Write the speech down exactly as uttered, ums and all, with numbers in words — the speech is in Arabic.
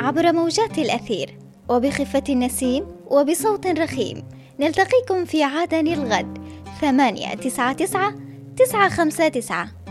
عبر موجات الأثير وبخفة النسيم وبصوت رخيم. نلتقيكم في عدن الغد. ثمانية تسعة تسعة تسعة خمسة تسعة.